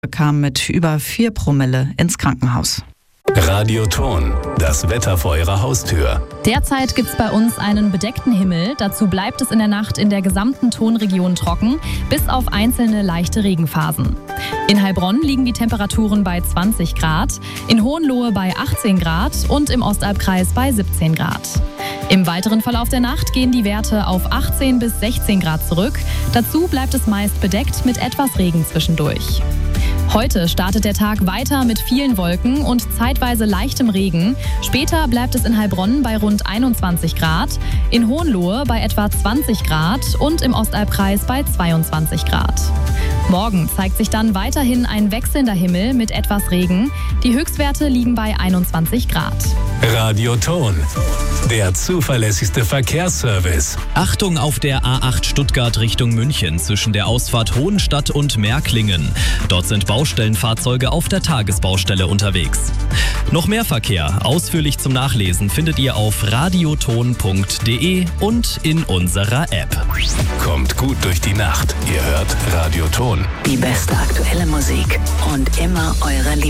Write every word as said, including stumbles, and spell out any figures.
kam mit über vier Promille ins Krankenhaus. Radioton, das Wetter vor Ihrer Haustür. Derzeit gibt's bei uns einen bedeckten Himmel. Dazu bleibt es in der Nacht in der gesamten Tonregion trocken, bis auf einzelne leichte Regenphasen. In Heilbronn liegen die Temperaturen bei zwanzig Grad, in Hohenlohe bei achtzehn Grad und im Ostalbkreis bei siebzehn Grad. Im weiteren Verlauf der Nacht gehen die Werte auf achtzehn bis sechzehn Grad zurück. Dazu bleibt es meist bedeckt mit etwas Regen zwischendurch. Heute startet der Tag weiter mit vielen Wolken und zeitweise leichtem Regen. Später bleibt es in Heilbronn bei rund einundzwanzig Grad, in Hohenlohe bei etwa zwanzig Grad und im Ostalbkreis bei zweiundzwanzig Grad. Morgen zeigt sich dann weiterhin ein wechselnder Himmel mit etwas Regen. Die Höchstwerte liegen bei einundzwanzig Grad. Radioton, der zuverlässigste Verkehrsservice. Achtung auf der A acht Stuttgart Richtung München zwischen der Ausfahrt Hohenstadt und Märklingen. Dort sind Baustellenfahrzeuge auf der Tagesbaustelle unterwegs. Noch mehr Verkehr, ausführlich zum Nachlesen, findet ihr auf radioton punkt de und in unserer App. Kommt gut durch die Nacht. Ihr hört Radioton. Die beste aktuelle Musik und immer eure Liebe.